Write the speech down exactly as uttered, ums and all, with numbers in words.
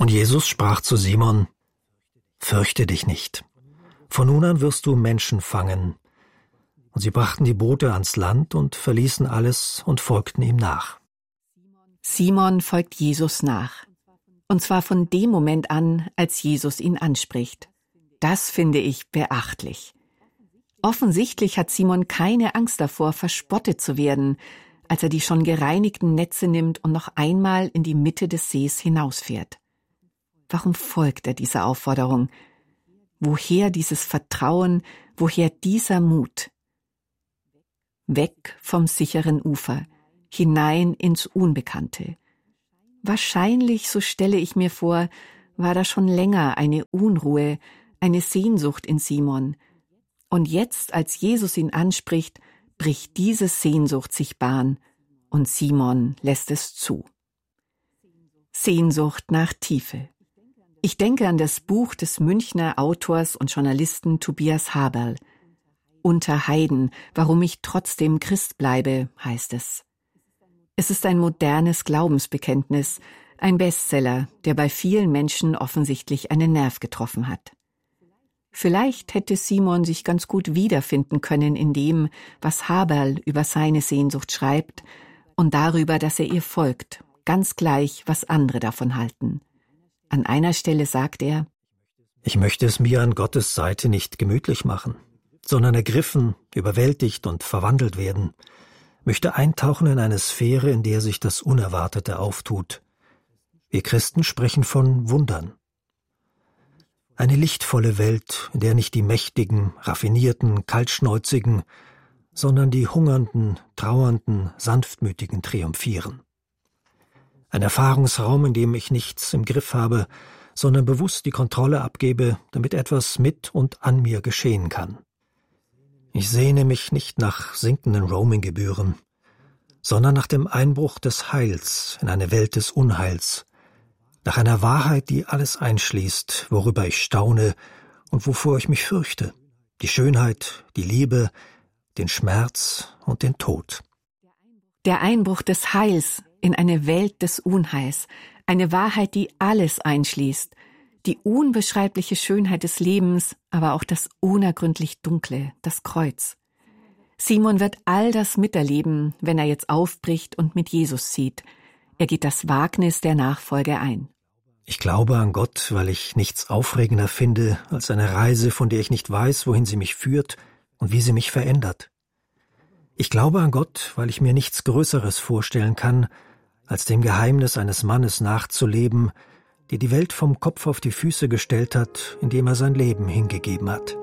Und Jesus sprach zu Simon: Fürchte dich nicht. Von nun an wirst du Menschen fangen. Und sie brachten die Boote ans Land und verließen alles und folgten ihm nach. Simon folgt Jesus nach. Und zwar von dem Moment an, als Jesus ihn anspricht. Das finde ich beachtlich. Offensichtlich hat Simon keine Angst davor, verspottet zu werden, als er die schon gereinigten Netze nimmt und noch einmal in die Mitte des Sees hinausfährt. Warum folgt er dieser Aufforderung? Woher dieses Vertrauen, woher dieser Mut? Weg vom sicheren Ufer, hinein ins Unbekannte. Wahrscheinlich, so stelle ich mir vor, war da schon länger eine Unruhe, eine Sehnsucht in Simon. Und jetzt, als Jesus ihn anspricht, bricht diese Sehnsucht sich Bahn und Simon lässt es zu. Sehnsucht nach Tiefe. Ich denke an das Buch des Münchner Autors und Journalisten Tobias Haberl. Unter Heiden, warum ich trotzdem Christ bleibe, heißt es. Es ist ein modernes Glaubensbekenntnis, ein Bestseller, der bei vielen Menschen offensichtlich einen Nerv getroffen hat. Vielleicht hätte Simon sich ganz gut wiederfinden können in dem, was Haberl über seine Sehnsucht schreibt und darüber, dass er ihr folgt, ganz gleich, was andere davon halten. An einer Stelle sagt er: Ich möchte es mir an Gottes Seite nicht gemütlich machen, sondern ergriffen, überwältigt und verwandelt werden, möchte eintauchen in eine Sphäre, in der sich das Unerwartete auftut. Wir Christen sprechen von Wundern. Eine lichtvolle Welt, in der nicht die mächtigen, raffinierten, kaltschnäuzigen, sondern die hungernden, trauernden, sanftmütigen triumphieren. Ein Erfahrungsraum, in dem ich nichts im Griff habe, sondern bewusst die Kontrolle abgebe, damit etwas mit und an mir geschehen kann. Ich sehne mich nicht nach sinkenden Roaminggebühren, sondern nach dem Einbruch des Heils in eine Welt des Unheils, nach einer Wahrheit, die alles einschließt, worüber ich staune und wovor ich mich fürchte, die Schönheit, die Liebe, den Schmerz und den Tod. Der Einbruch des Heils in eine Welt des Unheils, eine Wahrheit, die alles einschließt, die unbeschreibliche Schönheit des Lebens, aber auch das unergründlich Dunkle, das Kreuz. Simon wird all das miterleben, wenn er jetzt aufbricht und mit Jesus zieht. Er geht das Wagnis der Nachfolge ein. Ich glaube an Gott, weil ich nichts aufregender finde als eine Reise, von der ich nicht weiß, wohin sie mich führt und wie sie mich verändert. Ich glaube an Gott, weil ich mir nichts Größeres vorstellen kann, als dem Geheimnis eines Mannes nachzuleben, der die Welt vom Kopf auf die Füße gestellt hat, indem er sein Leben hingegeben hat.